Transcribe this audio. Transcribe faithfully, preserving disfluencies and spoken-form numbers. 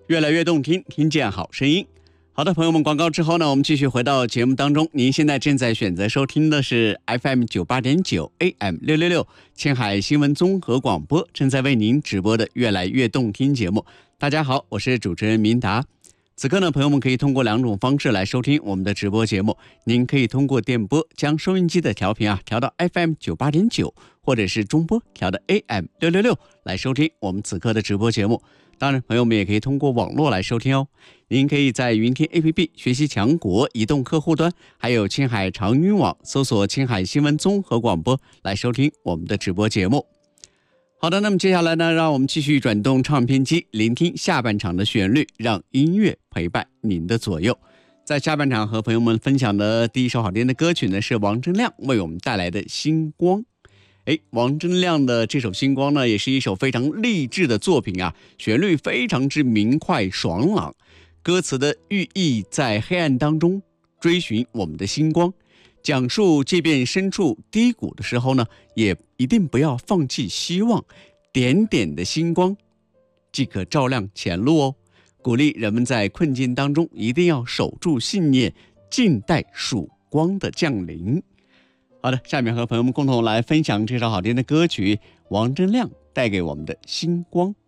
越来越动听，听见好声音。好的，朋友们，广告之后呢，我们继续回到节目当中。您现在正在选择收听的是 F M 九八点九 A M 六六六青海新闻综合广播，正在为您直播的越来越动听节目。大家好，我是主持人明达。此刻呢，朋友们可以通过两种方式来收听我们的直播节目。您可以通过电波将收音机的调频啊调到 F M 九八点九，或者是中波调到 A M 六六六来收听我们此刻的直播节目。当然，朋友们也可以通过网络来收听哦。您可以在云听 A P P 学习强国移动客户端，还有青海长云网搜索青海新闻综合广播来收听我们的直播节目。好的，那么接下来呢，让我们继续转动唱片机，聆听下半场的旋律，让音乐陪伴您的左右。在下半场和朋友们分享的第一首好听的歌曲呢，是王铮亮为我们带来的《星光》。哎，王铮亮的这首《星光》呢，也是一首非常励志的作品啊，旋律非常之明快爽朗，歌词的寓意在黑暗当中追寻我们的星光，讲述即便身处低谷的时候呢，也一定不要放弃希望，点点的星光即可照亮前路哦。鼓励人们在困境当中一定要守住信念，静待曙光的降临。好的，下面和朋友们共同来分享这首好听的歌曲，王铮亮带给我们的星光。